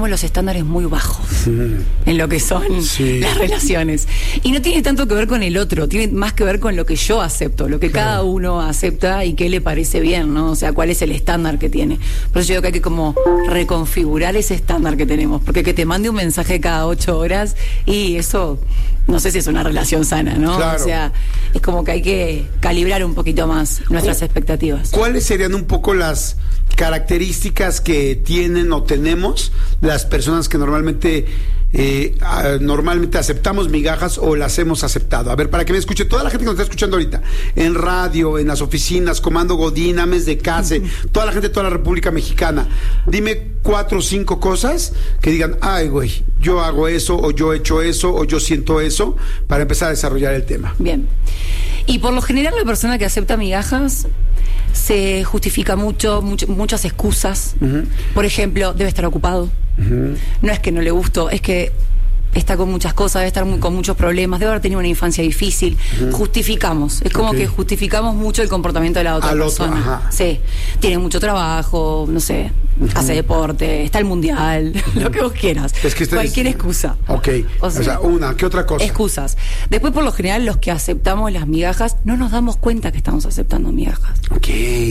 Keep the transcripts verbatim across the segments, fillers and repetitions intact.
tenemos los estándares muy bajos mm. en lo que son sí. las relaciones. Y no tiene tanto que ver con el otro, tiene más que ver con lo que yo acepto, lo que claro. cada uno acepta y qué le parece bien, ¿no? O sea, cuál es el estándar que tiene. Por eso yo digo que hay que como reconfigurar ese estándar que tenemos, porque que te mande un mensaje cada ocho horas y eso, no sé si es una relación sana, ¿no? Claro. O sea, es como que hay que calibrar un poquito más nuestras expectativas. ¿Cuáles serían un poco las características que tienen o tenemos las personas que normalmente eh, normalmente aceptamos migajas o las hemos aceptado? A ver, para que me escuche toda la gente que nos está escuchando ahorita, en radio, en las oficinas, Comando Godín, Ames de Casa, uh-huh. toda la gente de toda la República Mexicana, dime cuatro o cinco cosas que digan, ay güey, yo hago eso, o yo he hecho eso, o yo siento eso, para empezar a desarrollar el tema. Bien, y por lo general la persona que acepta migajas se justifica mucho, mucho muchas excusas. Uh-huh. Por ejemplo, debe estar ocupado. Uh-huh. No es que no le gustó, es que está con muchas cosas, debe estar muy, con muchos problemas, debe haber tenido una infancia difícil. Uh-huh. Justificamos, es como okay. que justificamos mucho el comportamiento de la otra Al persona. Otro, ajá. Sí, tiene mucho trabajo, no sé, uh-huh. hace deporte, está el mundial, uh-huh. lo que vos quieras. Es que Cualquier es... excusa. Ok, o sea, o sea, una, ¿qué otra cosa? Excusas. Después, por lo general, los que aceptamos las migajas, no nos damos cuenta que estamos aceptando migajas. Ok.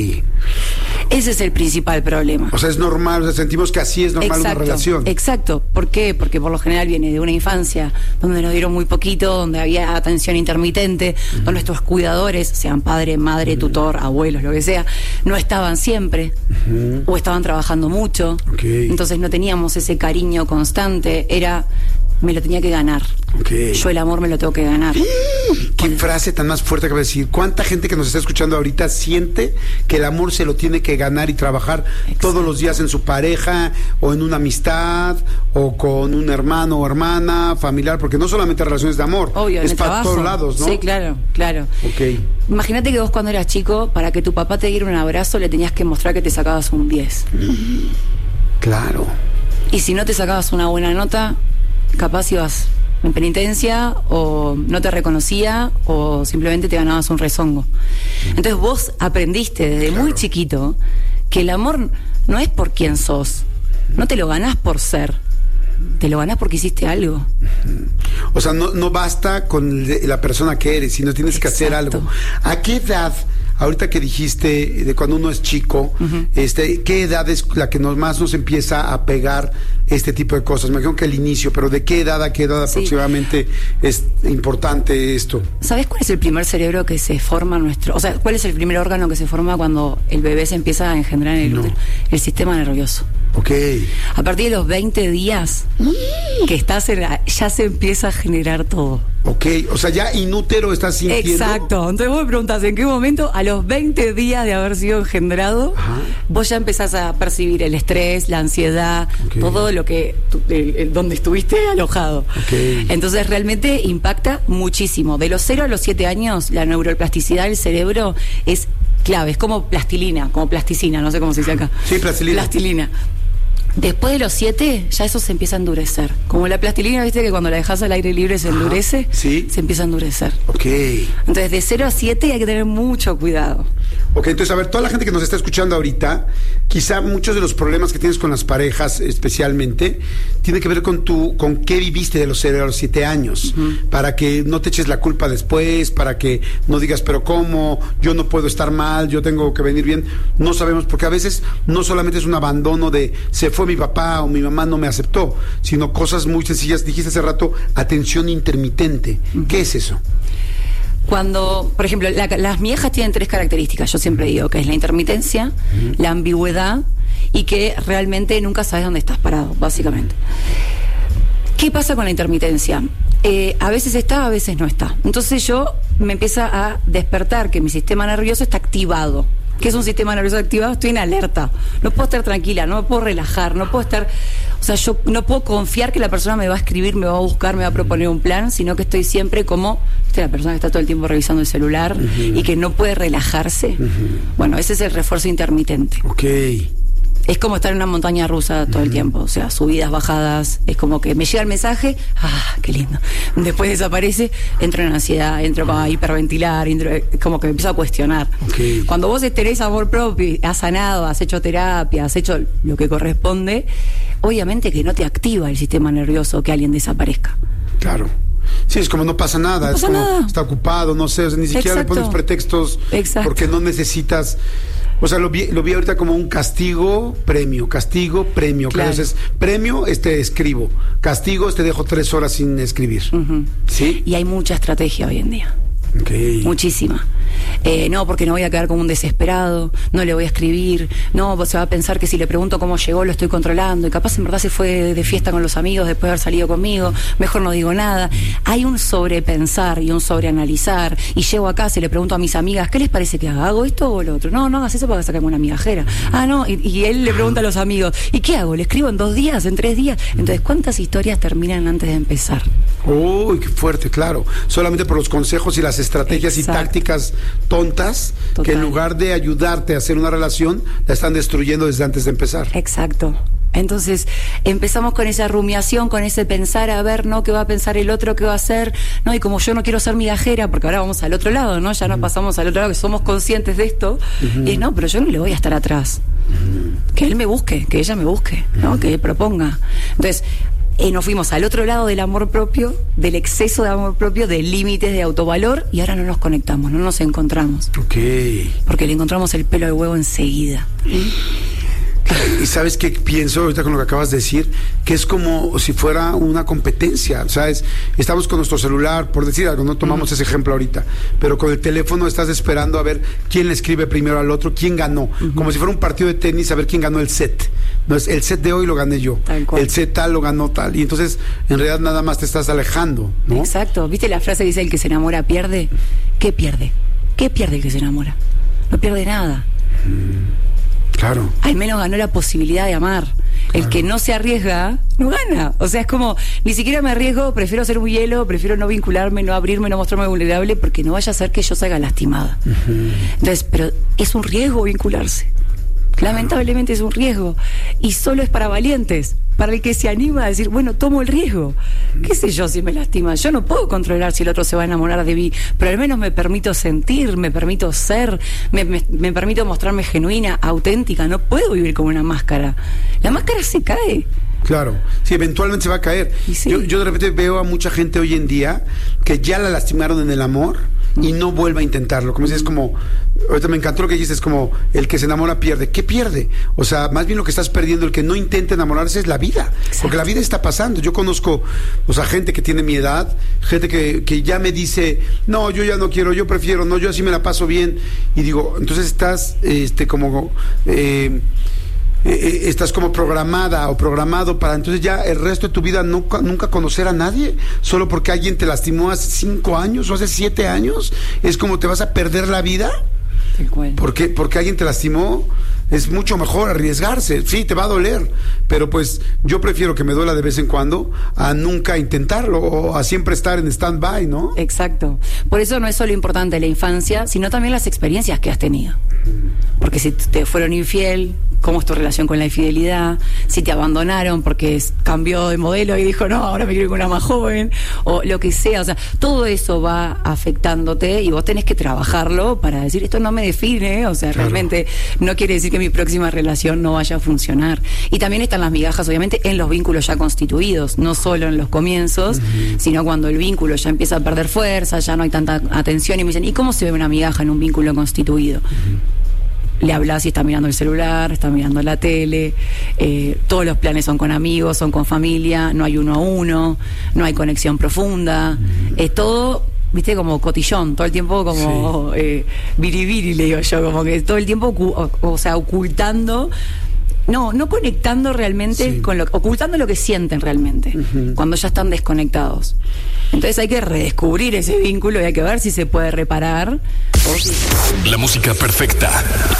Ese es el principal problema. O sea, es normal, o sea, sentimos que así es normal exacto, una relación. Exacto. ¿Por qué? Porque por lo general viene de una infancia donde nos dieron muy poquito, donde había atención intermitente, uh-huh. donde nuestros cuidadores, sean padre, madre, uh-huh. tutor, abuelos, lo que sea, no estaban siempre uh-huh. o estaban trabajando mucho. Okay. Entonces no teníamos ese cariño constante, era... me lo tenía que ganar. Okay. Yo el amor me lo tengo que ganar. Qué frase tan más fuerte que voy a decir. ¿Cuánta gente que nos está escuchando ahorita siente que el amor se lo tiene que ganar y trabajar Exacto. todos los días en su pareja o en una amistad o con un hermano o hermana, familiar? Porque no solamente relaciones de amor, obvio, es para todos lados, ¿no? Sí, claro, claro. Okay. Imagínate que vos cuando eras chico, para que tu papá te diera un abrazo, le tenías que mostrar que te sacabas un diez. Claro. Y si no te sacabas una buena nota, capaz ibas en penitencia o no te reconocía o simplemente te ganabas un rezongo. Entonces vos aprendiste desde claro. muy chiquito que el amor no es por quién sos, no te lo ganás por ser, te lo ganás porque hiciste algo. O sea, no, no basta con la persona que eres, sino tienes Exacto. que hacer algo. ¿A qué edad? Ahorita que dijiste de cuando uno es chico, uh-huh. este, ¿qué edad es la que nos, más nos empieza a pegar este tipo de cosas? Me imagino que el inicio, pero ¿de qué edad a qué edad sí. aproximadamente es importante esto? ¿Sabes cuál es el primer cerebro que se forma en nuestro... O sea, ¿cuál es el primer órgano que se forma cuando el bebé se empieza a engendrar en el útero? No. El sistema nervioso. Ok. A partir de los veinte días que estás en la, ya se empieza a generar todo. Ok, o sea, ya inútero estás sintiendo. Exacto. Entonces vos me preguntás, ¿en qué momento? A los veinte días de haber sido engendrado, Ajá. vos ya empezás a percibir el estrés, la ansiedad, okay. todo lo que, tu, el, el, donde estuviste alojado. Okay. Entonces realmente impacta muchísimo. De los cero a los siete años, la neuroplasticidad del cerebro es clave, es como plastilina, como plasticina, no sé cómo se dice acá. Sí, plastilina. Plastilina. Después de los siete, ya eso se empieza a endurecer. Como la plastilina, viste que cuando la dejas al aire libre se Ajá, endurece, ¿sí? se empieza a endurecer. Ok. Entonces, de cero a siete hay que tener mucho cuidado. Ok, entonces, a ver, toda la gente que nos está escuchando ahorita, quizá muchos de los problemas que tienes con las parejas, especialmente, tiene que ver con tu, con qué viviste de los cero a los siete años, uh-huh. para que no te eches la culpa después, para que no digas, pero ¿cómo? Yo no puedo estar mal, yo tengo que venir bien. No sabemos, porque a veces no solamente es un abandono de se fue mi papá o mi mamá no me aceptó, sino cosas muy sencillas. Dijiste hace rato, atención intermitente. Uh-huh. ¿Qué es eso? Cuando, por ejemplo, la, las migajas tienen tres características, yo siempre digo, que es la intermitencia, uh-huh. la ambigüedad y que realmente nunca sabes dónde estás parado, básicamente. ¿Qué pasa con la intermitencia? Eh, a veces está, a veces no está. Entonces yo me empieza a despertar que mi sistema nervioso está activado. ¿Qué es un sistema nervioso activado? Estoy en alerta. No puedo estar tranquila, no me puedo relajar, no puedo estar... O sea, yo no puedo confiar que la persona me va a escribir, me va a buscar, me va a proponer un plan, sino que estoy siempre como... ¿Viste? La persona que está todo el tiempo revisando el celular uh-huh. y que no puede relajarse. Uh-huh. Bueno, ese es el refuerzo intermitente. Ok. Es como estar en una montaña rusa todo el tiempo, o sea, subidas, bajadas, es como que me llega el mensaje, ah, qué lindo, después desaparece, entro en ansiedad, entro a hiperventilar, entro, como que me empiezo a cuestionar. Okay. Cuando vos tenés amor propio, has sanado, has hecho terapia, has hecho lo que corresponde, obviamente que no te activa el sistema nervioso que alguien desaparezca. Claro. Sí, es como no pasa nada, no pasa es como nada. Está ocupado, no sé, o sea, ni siquiera Exacto. le pones pretextos. Exacto. Porque no necesitas. O sea, lo vi, lo vi ahorita como un castigo, premio, castigo, premio. Claro. Entonces, premio, este escribo. Castigo, este dejo tres horas sin escribir. Uh-huh. ¿Sí? Y hay mucha estrategia hoy en día. Okay. Muchísima. Eh, no, porque no voy a quedar como un desesperado, no le voy a escribir, no, se va a pensar que si le pregunto cómo llegó lo estoy controlando, y capaz en verdad se fue de fiesta con los amigos después de haber salido conmigo, mejor no digo nada. Hay un sobrepensar y un sobreanalizar, y llego acá, se le pregunto a mis amigas, ¿qué les parece que haga? ¿Hago esto o lo otro? No, no hagas eso para sacarme una migajera. Ah, no, y, y él le pregunta a los amigos, ¿y qué hago? ¿Le escribo en dos días, en tres días? Entonces, ¿cuántas historias terminan antes de empezar? Uy, qué fuerte, claro. Solamente por los consejos y las estrategias Exacto. y tácticas tontas Total. que en lugar de ayudarte a hacer una relación, la están destruyendo desde antes de empezar. Exacto. Entonces empezamos con esa rumiación, con ese pensar, a ver, ¿no? ¿Qué va a pensar el otro? ¿Qué va a hacer? ¿No? Y como yo no quiero ser migajera, porque ahora vamos al otro lado, ¿no? Ya nos pasamos al otro lado, que somos conscientes de esto, uh-huh. y no, pero yo no le voy a estar atrás. Uh-huh. Que él me busque, que ella me busque, ¿no? Uh-huh. Que él proponga. Entonces, Eh, nos fuimos al otro lado del amor propio, del exceso de amor propio, de límites de autovalor, y ahora no nos conectamos, no nos encontramos. Ok. Porque le encontramos el pelo al huevo enseguida. Y sabes qué pienso ahorita con lo que acabas de decir, que es como si fuera una competencia, ¿sabes? Estamos con nuestro celular, por decir algo, no tomamos uh-huh. ese ejemplo ahorita, pero con el teléfono estás esperando a ver quién le escribe primero al otro, quién ganó, uh-huh. como si fuera un partido de tenis, a ver quién ganó el set. No es el set de hoy lo gané yo, el set tal lo ganó tal, y entonces en realidad nada más te estás alejando, ¿no? Exacto. ¿Viste la frase que dice el que se enamora pierde? ¿Qué pierde? ¿Qué pierde el que se enamora? No pierde nada. Mm. Claro. Al menos ganó la posibilidad de amar. Claro. El que no se arriesga, no gana. O sea, es como, ni siquiera me arriesgo, prefiero ser un hielo, prefiero no vincularme, no abrirme, no mostrarme vulnerable, porque no vaya a ser que yo salga lastimada. Uh-huh. Entonces, pero es un riesgo vincularse. Claro. Lamentablemente es un riesgo. Y solo es para valientes. Para el que se anima a decir, bueno, tomo el riesgo. ¿Qué sé yo si me lastima? Yo no puedo controlar si el otro se va a enamorar de mí, pero al menos me permito sentir, me permito ser, me, me, me permito mostrarme genuina, auténtica. No puedo vivir como una máscara. La máscara se cae. Claro, sí, eventualmente se va a caer. Sí. Yo, yo de repente veo a mucha gente hoy en día que ya la lastimaron en el amor y no vuelve a intentarlo. Como dices, como, ahorita me encantó lo que dices, como el que se enamora pierde. ¿Qué pierde? O sea, más bien lo que estás perdiendo, el que no intenta enamorarse, es la vida. Exacto. Porque la vida está pasando. Yo conozco, o sea, gente que tiene mi edad, gente que, que ya me dice, no, yo ya no quiero, yo prefiero, no, yo así me la paso bien. Y digo, entonces estás, este, como... Eh, Eh, estás como programada o programado para entonces ya el resto de tu vida nunca, nunca conocer a nadie, solo porque alguien te lastimó hace cinco años o hace siete años, es como te vas a perder la vida. Porque, porque alguien te lastimó. Es mucho mejor arriesgarse. Sí, te va a doler, pero pues yo prefiero que me duela de vez en cuando a nunca intentarlo o a siempre estar en stand-by, ¿no? Exacto. Por eso no es solo importante la infancia, sino también las experiencias que has tenido. Porque si te fueron infiel, ¿cómo es tu relación con la infidelidad? Si te abandonaron porque cambió de modelo y dijo, no, ahora me quiero ir con una más joven, o lo que sea. O sea, todo eso va afectándote y vos tenés que trabajarlo para decir, esto no me define. O sea, claro. Realmente no quiere decir que mi próxima relación no vaya a funcionar. Y también están las migajas, obviamente, en los vínculos ya constituidos, no solo en los comienzos, uh-huh. sino cuando el vínculo ya empieza a perder fuerza, ya no hay tanta atención y me dicen, ¿y cómo se ve una migaja en un vínculo constituido? Uh-huh. Le hablas y está mirando el celular, está mirando la tele, eh, todos los planes son con amigos, son con familia, no hay uno a uno, no hay conexión profunda, uh-huh. es todo... viste, como cotillón, todo el tiempo como sí. eh, biribiri, le digo yo, como que todo el tiempo, o, o sea, ocultando, no, no conectando realmente sí. con lo, ocultando lo que sienten realmente, uh-huh. cuando ya están desconectados. Entonces hay que redescubrir ese vínculo y hay que ver si se puede reparar. O si... La música perfecta.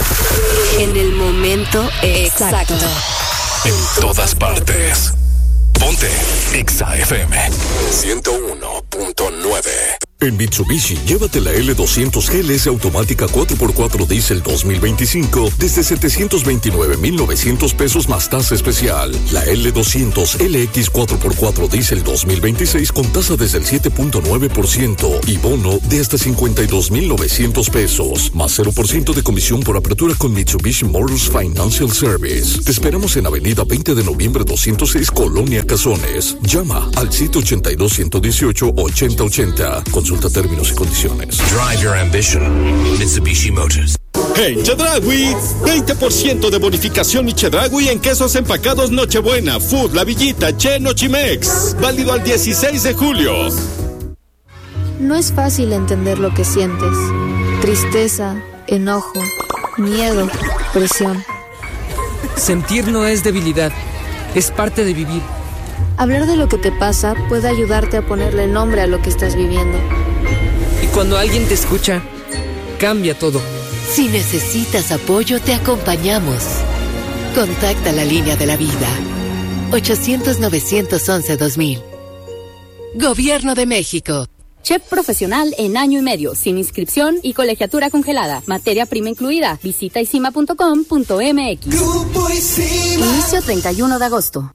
En el momento exacto. En todas partes. Ponte Exa F M ciento uno punto nueve. En Mitsubishi, llévate la L doscientos G L S automática cuatro por cuatro Diesel dos mil veinticinco desde setecientos veintinueve mil novecientos pesos más tasa especial. La L doscientos L X cuatro por cuatro Diesel dos mil veintiséis con tasa desde el siete punto nueve por ciento y bono de hasta cincuenta y dos mil novecientos pesos, más cero por ciento de comisión por apertura con Mitsubishi Motors Financial Service. Te esperamos en Avenida veinte de noviembre doscientos seis, Colonia Cazones. Llama al siete ochenta y dos, ciento dieciocho, ochenta ochenta. Consulta términos y condiciones. Drive your ambition. Mitsubishi Motors. En Chedraui, veinte por ciento de bonificación y Chedraui en quesos empacados Nochebuena, Food, La Villita, Che, Nochimex. Válido al dieciséis de julio. No es fácil entender lo que sientes. Tristeza, enojo, miedo, presión. Sentir no es debilidad, es parte de vivir. Hablar de lo que te pasa puede ayudarte a ponerle nombre a lo que estás viviendo. Y cuando alguien te escucha, cambia todo. Si necesitas apoyo, te acompañamos. Contacta la línea de la vida. ochocientos, novecientos once, dos mil. Gobierno de México. Chef profesional en año y medio, sin inscripción y colegiatura congelada. Materia prima incluida. Visita isima punto com punto m x. Inicio treinta y uno de agosto.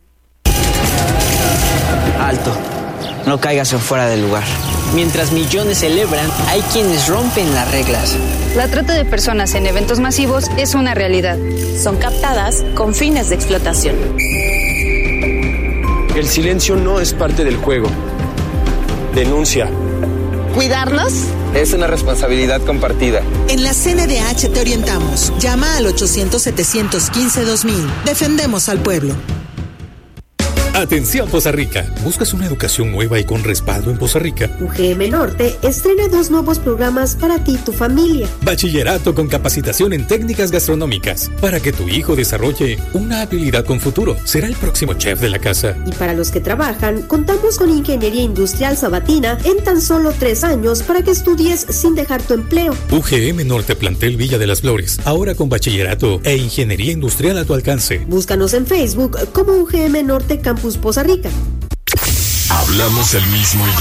Alto, no caigas en fuera del lugar. Mientras millones celebran, hay quienes rompen las reglas. La trata de personas en eventos masivos es una realidad. Son captadas con fines de explotación. El silencio no es parte del juego. Denuncia. ¿Cuidarnos? Es una responsabilidad compartida. En la C N D H te orientamos. Llama al ochocientos, setecientos quince, dos mil. Defendemos al pueblo. Atención Poza Rica, ¿buscas una educación nueva y con respaldo en Poza Rica? U G M Norte estrena dos nuevos programas para ti y tu familia. Bachillerato con capacitación en técnicas gastronómicas, para que tu hijo desarrolle una habilidad con futuro. Será el próximo chef de la casa. Y para los que trabajan, contamos con Ingeniería Industrial Sabatina en tan solo tres años para que estudies sin dejar tu empleo. U G M Norte Plantel Villa de las Flores, ahora con bachillerato e ingeniería industrial a tu alcance. Búscanos en Facebook como U G M Norte Campus Poza Rica. Hablamos el mismo